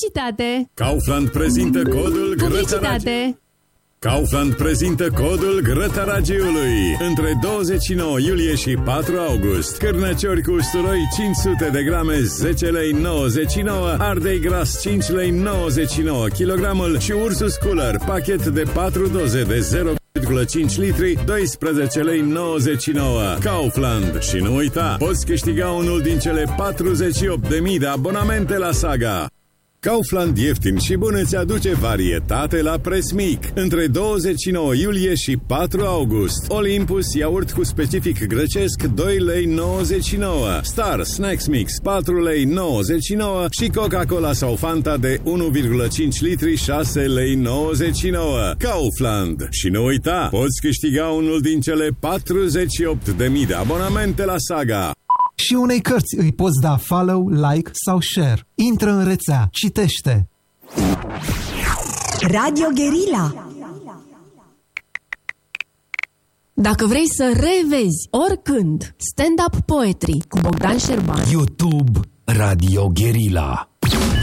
Publicitate! Kaufland prezintă codul Publicitate! Kaufland prezintă codul Grătaragiului. Între 29 iulie și 4 august, cârnăciori cu usturoi 500 de grame, 10 lei 99, ardei gras 5 lei 99 kg și Ursus Cooler, pachet de 4 doze de 0,5 litri, 12 lei 99. Kaufland. Și nu uita, poți câștiga unul din cele 48.000 de abonamente la Saga. Kaufland ieftin și bun îți aduce varietate la preț mic. Între 29 iulie și 4 august, Olympus iaurt cu specific grecesc 2 lei 99, Star Snacks Mix 4 lei 99 și Coca-Cola sau Fanta de 1,5 litri 6 lei 99. Kaufland. Și nu uita, poți câștiga unul din cele 48.000 de abonamente la Saga. Și unei cărți îi poți da follow, like sau share. Intră în rețea, citește. Radio Guerilla. Dacă vrei să revezi oricând stand-up poetry cu Bogdan Șerban, YouTube Radio Guerilla.